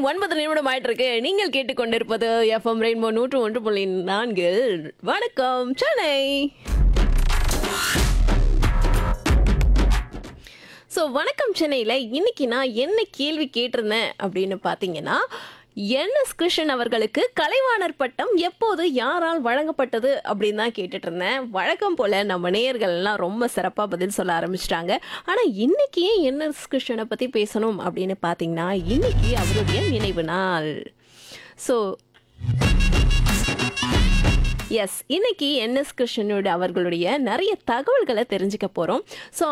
9 ஆயிட்டு இருக்கு. நீங்கள் கேட்டுக்கொண்டிருப்பது எஃப்எம் ரெயின்போ 101.4. வணக்கம் சென்னை. வணக்கம் சென்னையில் இன்னைக்கு நான் என்ன கேள்வி கேட்டிருந்தேன் அப்படின்னு பார்த்தீங்கன்னா, என்எஸ் கிருஷ்ணன் அவர்களுக்கு கலைவாணர் பட்டம் எப்போது யாரால் வழங்கப்பட்டது அப்படின்னு தான் கேட்டுட்டு இருந்தேன். வழக்கம் போல நம்ம நேயர்கள்லாம் ரொம்ப சிறப்பாக பதில் சொல்ல ஆரம்பிச்சிட்டாங்க. ஆனால் இன்னைக்கு ஏன் என்எஸ் கிருஷ்ணனை பற்றி பேசணும் அப்படின்னு பார்த்தீங்கன்னா, இன்னைக்கு அவருடைய நினைவு நாள். ஸோ எஸ், இன்னைக்கு என்எஸ் கிருஷ்ணனோட அவர்களுடைய நிறைய தகவல்களை தெரிஞ்சுக்க போகிறோம். ஸோ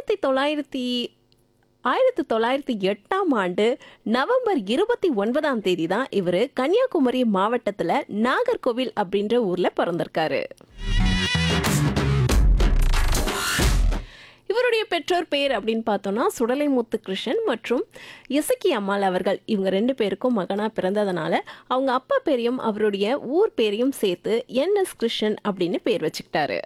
1908 நவம்பர் 29 தான் இவர் கன்னியாகுமரி மாவட்டத்தில் நாகர்கோவில் அப்படின்ற ஊரில் பிறந்திருக்காரு. இவருடைய பெற்றோர் பேர் அப்படின்னு பார்த்தோம்னா சுடலைமுத்து கிருஷ்ணன் மற்றும் இசக்கி அம்மாள் அவர்கள். இவங்க 2 பேருக்கும் மகனாக பிறந்ததுனால அவங்க அப்பா பேரையும் அவருடைய ஊர் பேரையும் சேர்த்து என்எஸ் கிருஷ்ணன் அப்படின்னு பேர் வச்சுக்கிட்டாரு.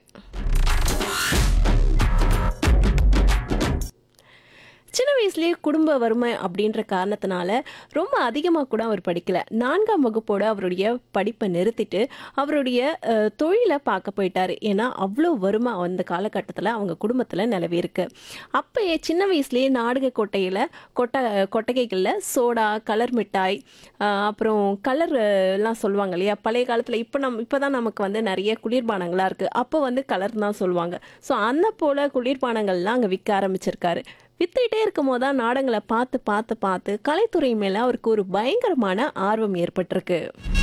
சின்ன வயசுலேயே குடும்ப வறுமை அப்படின்ற காரணத்தினால ரொம்ப அதிகமாக கூட அவர் படிக்கல. 4ஆம் வகுப்போட அவருடைய படிப்பை நிறுத்திட்டு அவருடைய தொழிலை பார்க்க போயிட்டார். ஏன்னா அவ்வளோ வறுமை அந்த காலகட்டத்தில் அவங்க குடும்பத்தில் நிலவி இருக்கு. அப்போயே சின்ன வயசுலேயே நாடக கொட்டகைகளில் சோடா, கலர் மிட்டாய், அப்புறம் கலர் எல்லாம் சொல்லுவாங்க இல்லையா. பழைய காலத்தில் இப்போ தான் நமக்கு நிறைய குளிர்பானங்களாக இருக்குது. அப்போ கலர் தான் சொல்லுவாங்க. ஸோ அந்த போல் குளிர்பானங்கள்லாம் அங்கே விற்க ஆரம்பிச்சிருக்காரு. வித்துக்கிட்டே இருக்கும் போது தான் நாடகங்களை பார்த்து கலைத்துறை மேலே அவருக்கு ஒரு பயங்கரமான ஆர்வம் ஏற்பட்டிருக்கு.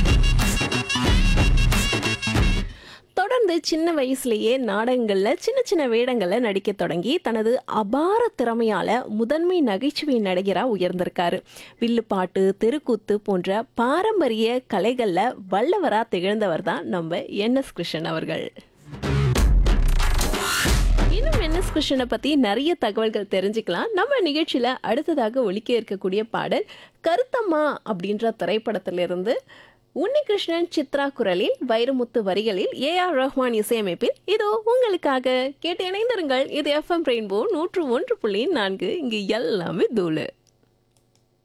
தொடர்ந்து சின்ன வயசுலேயே நாடகங்களில் சின்ன சின்ன வேடங்களில் நடிக்க தொடங்கி தனது அபார திறமையால் முதன்மை நகைச்சுவை நடிகராக உயர்ந்திருக்காரு. வில்லுப்பாட்டு, தெருக்கூத்து போன்ற பாரம்பரிய கலைகளில் வல்லவராக திகழ்ந்தவர் தான் நம்ம என்எஸ் கிருஷ்ணன் அவர்கள். இன்னும் என்எஸ் கிருஷ்ணனை பற்றி நிறைய தகவல்கள் தெரிஞ்சுக்கலாம். நம்ம நிகழ்ச்சியில் அடுத்ததாக ஒலிக்க இருக்கக்கூடிய பாடல் கருத்தம்மா அப்படின்ற திரைப்படத்திலிருந்து உன்னிகிருஷ்ணன் சித்ரா குரலில், வைரமுத்து வரிகளில், ஏஆர் ரஹ்மான் இசையமைப்பில் இதோ உங்களுக்காக. கேட்டு இணைந்திருங்கள். இது எஃப்எம் ரெயின்போ 101.4. இங்கு எல்லாமே தூளு.